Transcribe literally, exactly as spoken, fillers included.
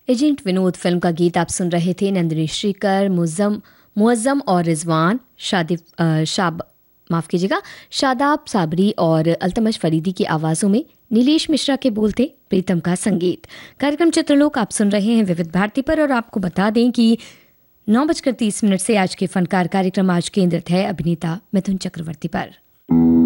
Agent Vinod film का गीत आप सुन रहे थे। नंदिनी श्रीकर, मुज़्ज़म मुअज़्ज़म और रिजवान, शादी शाब माफ़ कीजिएगा शादाब साबरी और अल्तमश फरीदी की आवाज़ों में नीलेश मिश्रा के बोल थे, प्रीतम का संगीत। कार्यक्रम चित्रलोक आप सुन रहे हैं विविध भारती पर, और आपको बता दें कि नौ बजकर तीस मिनट से आज के फनकार कार्यक्रम आज केंद्रित है अभिनेता मिथुन चक्रवर्ती पर।